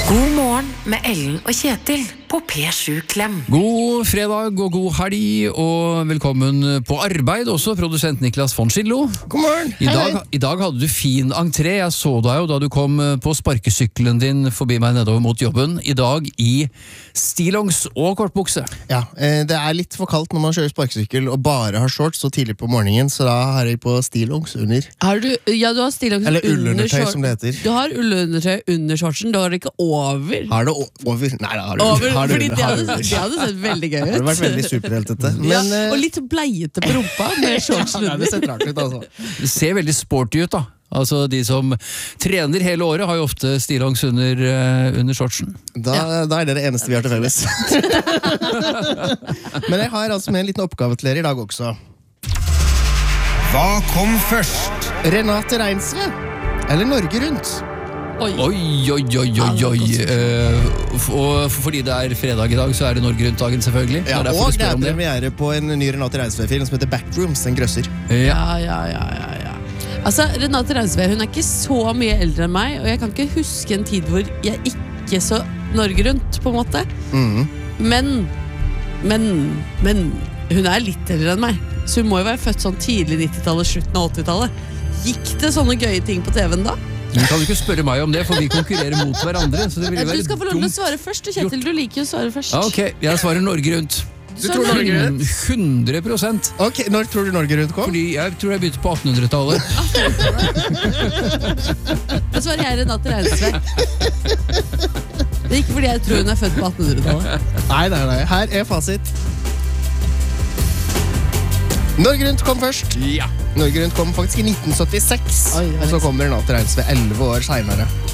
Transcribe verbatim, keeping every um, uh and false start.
God morgen med Ellen og Kjetil på P sju Klem. God fredag og god helg, og velkommen på arbeid også, produsent Niklas von Schillo. God morgen. I dag, I dag hadde du fin entré. Jeg så deg jo da du kom på sparkesykkelen din forbi meg nedover mot jobben. I dag i stillongs og kortbukse. Ja, det er litt for kaldt når man kjører sparkesykkel og bare har shorts så tidlig på morgenen, så da har jeg på stillongs under. Har du, ja, du har stillongs Eller under ullundertøy, short- som det heter. Du har ullundertøy under shortsen, du har det ikke over. Har det o- over? Nei, da har du Over, har du, fordi det har hadde, du under. det hadde sett veldig gøy ut. Det hadde vært veldig superheltete. Ja, Men eh, og litt bleiete på rumpa med shortsen ja, det under. setter rart ut, altså. Det ser veldig sporty ut da. Altså de som trener hele året har jo ofte stillongs under, uh, under shortsen. Da, da er det det eneste vi har til felles. Men jeg har altså med en liten oppgave til dere i dag også. Hva kom først? Renate Reinsve, eller Norge Rundt? Oi. Oi, oi, oi, oi, oi. Uh, f- og fordi det er fredag i dag, så er det Norge Rundt-dagen selvfølgelig. Ja, det er derfor og du det spør er om det. premiere på en ny Renate Reinsve-film som heter Backrooms, den grøsser. Ja. Ja, ja, ja, ja, ja. Altså, Renate Reinsve, hun er ikke så mye eldre enn meg, og jeg kan ikke huske en tid hvor jeg ikke så Norge Rundt, på en måte. Mhm. Men, men, men, hun er litt eldre enn meg. Så hun må jo være født sånn tidlig nittitallet, slutten av åttitallet. Gikk det sånne gøye ting på T V-en da? Du kan jo ikke spørre meg om det, for vi konkurrerer mot hverandre. Så det ville Du være skal få lov til å dumt. svare først, Kjetil, du liker jo å svare først. Ja, ok, jeg svarer Norge Rundt. Du tror Norge Rundt? hundre prosent. Ok, når tror du Norge Rundt kom? Fordi jeg tror jeg begynte på attenhundretallet. Da svarer jeg Renate Reinsve. Det er ikke fordi jeg tror hun er født på attenhundretallet. Nei, nei, nei. Her er fasit. Norge Rundt kom først. Ja. Norge Rundt kom faktisk i nitten syttiseks. Oi, det var og så lenge kommer Renate Reinsve elleve år senere.